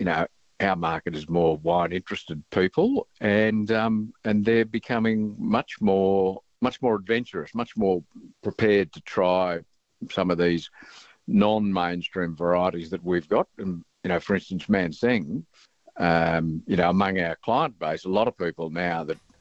our market is more wine-interested people, and they're becoming much more adventurous, much more prepared to try some of these non-mainstream varieties that we've got. And, for instance, Manseng, among our client base, a lot of people now that